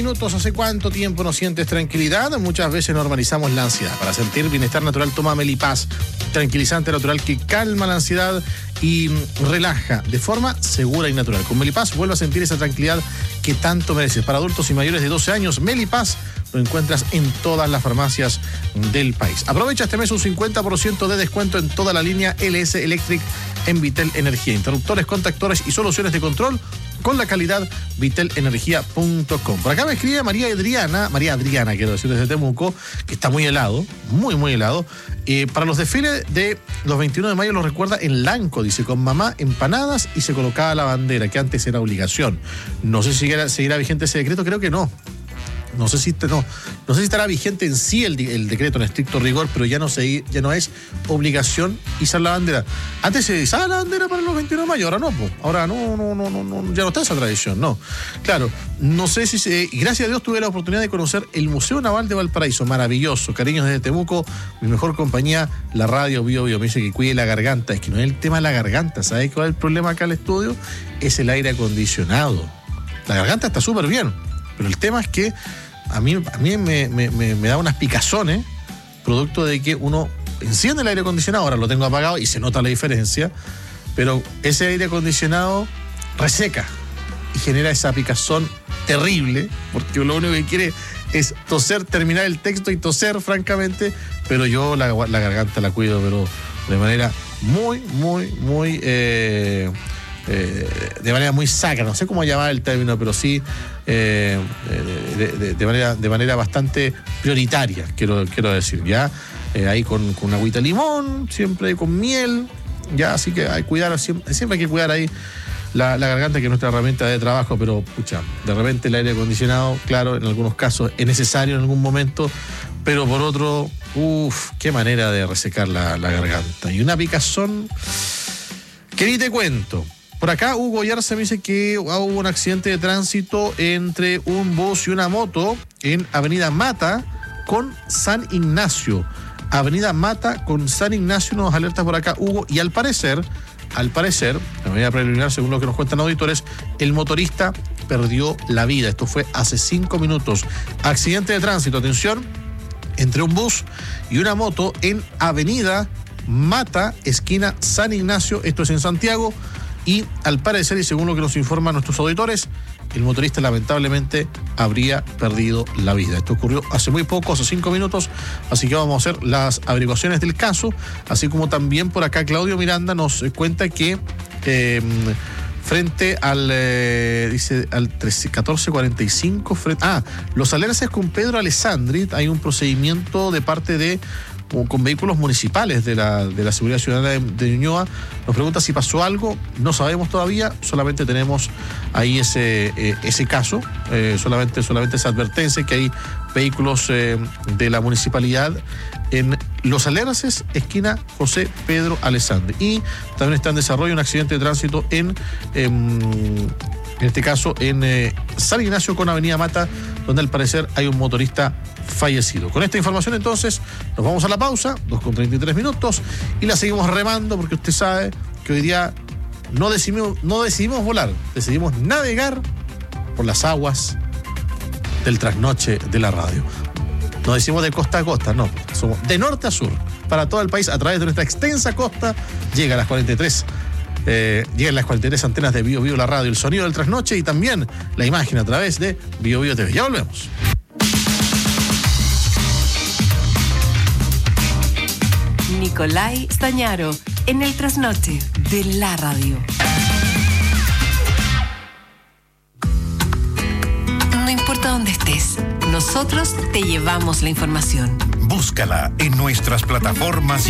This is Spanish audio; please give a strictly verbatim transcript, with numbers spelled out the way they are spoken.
Minutos, ¿hace cuánto tiempo no sientes tranquilidad? Muchas veces normalizamos la ansiedad. Para sentir bienestar natural, toma Melipaz, tranquilizante natural que calma la ansiedad y relaja de forma segura y natural. Con Melipaz vuelve a sentir esa tranquilidad que tanto mereces. Para adultos y mayores de doce años, Melipaz lo encuentras en todas las farmacias del país. Aprovecha este mes un cincuenta por ciento de descuento en toda la línea L S Electric en Vitel Energía. Interruptores, contactores y soluciones de control con la calidad vitel energía punto com. Por acá me escribe María Adriana, María Adriana, quiero decir, desde Temuco, que está muy helado, muy, muy helado. Eh, para los desfiles de los veintiuno de mayo los recuerda en Lanco, dice, con mamá, empanadas y se colocaba la bandera, que antes era obligación. No sé si seguirá, seguirá vigente ese decreto, creo que no. No sé si no, no sé si estará vigente en sí el, el decreto en estricto rigor, pero ya no se, ya no es obligación izar la bandera. Antes se izaba la bandera para los veintiuno de mayo, ahora no, pues. Ahora no, no, no, no, no, ya no está esa tradición, no. Claro, no sé si se, y gracias a Dios tuve la oportunidad de conocer el Museo Naval de Valparaíso, maravilloso. Cariños desde Temuco, mi mejor compañía, la radio Bio Bio, me dice que cuide la garganta. Es que no es el tema de la garganta, ¿sabes cuál es el problema acá al estudio? Es el aire acondicionado. La garganta está súper bien, pero el tema es que a mí, a mí me, me, me, me da unas picazones, producto de que uno enciende el aire acondicionado, ahora lo tengo apagado y se nota la diferencia, pero ese aire acondicionado reseca y genera esa picazón terrible, porque lo único que quiere es toser, terminar el texto y toser, francamente, pero yo la, la garganta la cuido, pero de manera muy, muy, muy... Eh, Eh, de manera muy sacra, no sé cómo llamar el término, pero sí eh, de, de, de, manera, de manera bastante prioritaria, quiero, quiero decir, ya eh, ahí con, con agüita de limón, siempre con miel, ya, así que hay que cuidar, siempre, siempre hay que cuidar ahí la, la garganta, que es nuestra herramienta de trabajo, pero pucha, de repente el aire acondicionado, claro, en algunos casos es necesario en algún momento, pero por otro, uff, qué manera de resecar la, la garganta. Y una picazón que ni te cuento. Por acá, Hugo Yarza me dice que hubo un accidente de tránsito entre un bus y una moto en Avenida Mata con San Ignacio. Avenida Mata con San Ignacio, nos alerta por acá, Hugo, y al parecer, al parecer, de manera preliminar, según lo que nos cuentan auditores, el motorista perdió la vida. Esto fue hace cinco minutos. Accidente de tránsito, atención, entre un bus y una moto en Avenida Mata, esquina San Ignacio, esto es en Santiago. Y al parecer, y según lo que nos informan nuestros auditores, el motorista lamentablemente habría perdido la vida. Esto ocurrió hace muy poco, hace cinco minutos, así que vamos a hacer las averiguaciones del caso, así como también por acá Claudio Miranda nos cuenta que eh, frente al, eh, dice, al catorce cuarenta y cinco, frente, ah, Los Alerces con Pedro Alessandri, hay un procedimiento de parte de con vehículos municipales de la, de la Seguridad Ciudadana de, de Ñuñoa. Nos pregunta si pasó algo, no sabemos todavía, solamente tenemos ahí ese, eh, ese caso, eh, solamente, solamente esa advertencia que hay vehículos eh, de la municipalidad en Los Alerces, esquina José Pedro Alessandri. Y también está en desarrollo un accidente de tránsito en... Eh, en este caso en eh, San Ignacio con Avenida Mata, donde al parecer hay un motorista fallecido. Con esta información entonces nos vamos a la pausa, dos con treinta y tres minutos, y la seguimos remando porque usted sabe que hoy día no decidimos, no decidimos volar, decidimos navegar por las aguas del trasnoche de la radio. No decimos de costa a costa, no, somos de norte a sur, para todo el país, a través de nuestra extensa costa, llega a las cuarenta y tres. Eh, llegan las cuarenta y tres antenas de Bio Bio, la radio, el sonido del trasnoche y también la imagen a través de Bio Bio T V. Ya volvemos. Nicolai Stañaro en el trasnoche de la radio. No importa dónde estés, nosotros te llevamos la información. Búscala en nuestras plataformas